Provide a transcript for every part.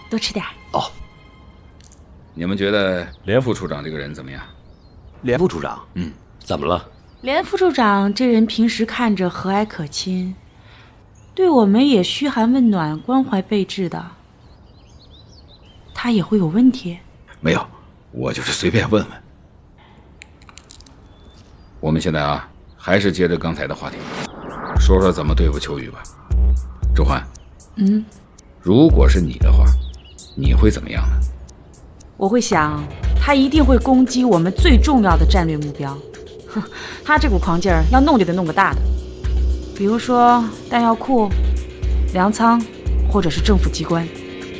多吃点。 哦。 你们觉得连副处长这个人怎么样？ 连副处长？怎么了？ 连副处长这人平时看着和蔼可亲，对我们也嘘寒问暖、关怀备至的，他也会有问题？ 没有，我就是随便问问。我们现在啊，还是接着刚才的话题，说说怎么对付秋雨吧。周焕，如果是你的话，你会怎么样呢？ 我会想，他一定会攻击我们最重要的战略目标。哼，他这股狂劲儿，要弄就得弄个大的，比如说弹药库、粮仓，或者是政府机关。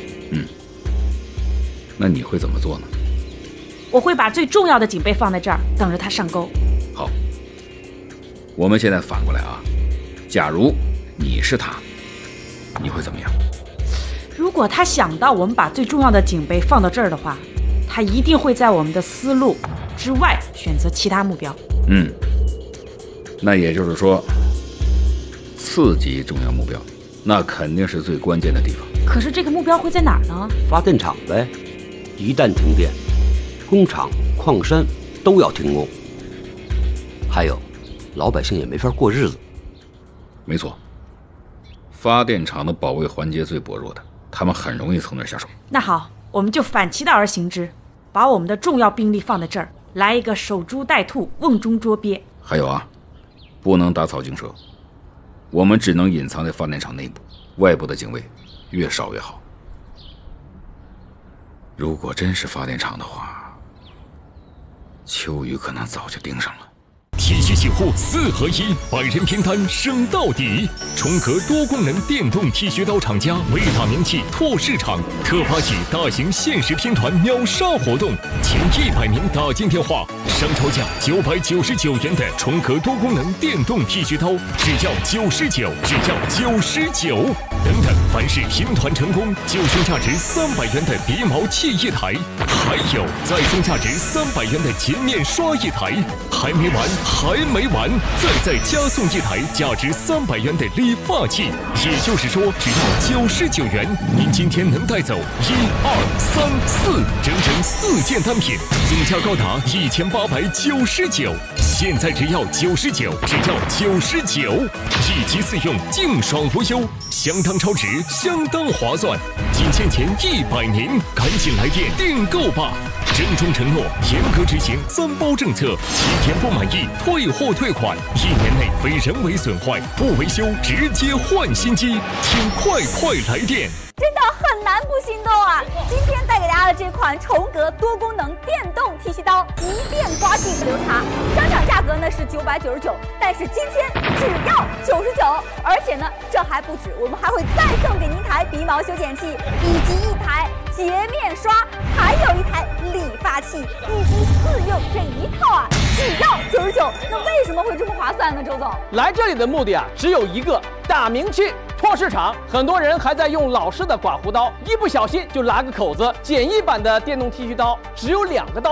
那你会怎么做呢？ 我会把最重要的警备放在这儿，等着他上钩。 好，我们现在反过来啊，假如你是他，你会怎么样？ 如果他想到我们把最重要的警备放到这儿的话，他一定会在我们的思路之外选择其他目标。 那也就是说，次级重要目标，那肯定是最关键的地方。 可是这个目标会在哪儿呢？ 发电厂呗，一旦停电，工厂、矿山都要停工，还有老百姓也没法过日子。 没错，发电厂的保卫环节最薄弱的，他们很容易从那儿下手。 那好，我们就反其道而行之，把我们的重要兵力放在这儿，来一个守株待兔、瓮中捉鳖。 还有啊，不能打草惊蛇，我们只能隐藏在发电厂内部，外部的警卫越少越好。如果真是发电厂的话，秋雨可能早就盯上了。 体系洗护4合1，百人拼单升到底。重格多功能电动剃须刀厂家为大名气拓市场特发起大型限时拼团秒杀活动，前100名打进电话，商超价999元的重格多功能电动剃须刀，只要99，只要99。等等，凡是拼团成功，就送价值300元的鼻毛器1台，还有再送价值300元的洁面刷1台，还没完。再加送1台价值300元的理发器，也就是说，只要99元，您今天能带走1、2、3、4，整整4件单品，总价高达1899。现在只要99，只要99，1机4用，净爽无忧，相当超值，相当划算。仅限前100名，赶紧来电订购吧！郑重承诺，严格执行3包政策，7天不满意退货退款，1年内非人为损坏不维修直接换新机，请快来电！ 真的很难不心动啊！今天带给大家的这款重格多功能电动剃须刀，一遍刮净不留茶，商场价格呢是999，但是今天只要99，而且呢这还不止，我们还会再送给您一台鼻毛修剪器，以及1台洁面刷，还有1台理发器，1机4用这一套啊，只要99。那为什么会这么划算呢？周总， 来这里的目的啊只有一个，打名气。拓市场，很多人还在用老式的刮胡刀，一不小心就拉个口子。简易版的电动剃须刀只有2个刀。